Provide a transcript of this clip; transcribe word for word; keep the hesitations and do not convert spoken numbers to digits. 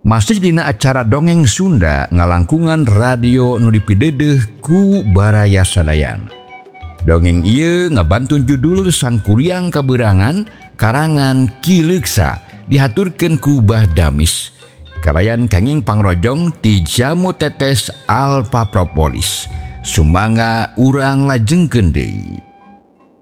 Masih dina acara dongeng Sunda ngalangkungan radio nu dipideudeung ku Baraya Sadayan. Dongeng ieu ngabantun judul Sang Kuryang Kaberangan karangan Ki Leuksa dihaturkeun ku Bah Damis. Karayan kenging pangrojong ti Jamu Tetes Alfa Propolis. Sumangga urang lajengkeun deui.